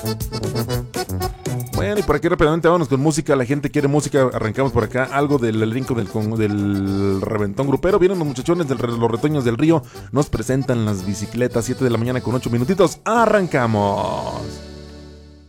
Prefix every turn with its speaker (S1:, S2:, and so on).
S1: Bueno, y por aquí rápidamente vámonos con música. La gente quiere música. Arrancamos por acá. Algo del elenco del Reventón Grupero. Vienen los muchachones de los Retoños del Río. Nos presentan las bicicletas. 7 de la mañana con 8 minutitos. Arrancamos.